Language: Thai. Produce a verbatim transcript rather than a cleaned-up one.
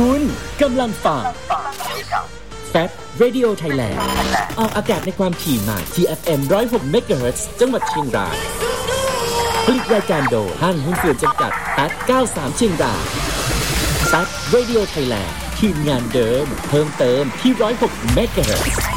คุณกำลังฟัง แฟต Radio Thailand ออกอากาศในความถี่ใหม่ ที เอฟ เอ็ม หนึ่งร้อยหก เมกะเฮิรตซ์ จังหวัดเชียงรายผลิตรายการโดยห้างหุ้นส่วนจำกัด แฟต เก้าสิบสาม เชียงราย แฟต Radio Thailand ทีมงานเดิมเพิ่มเติมที่ หนึ่งร้อยหก เมกะเฮิรตซ์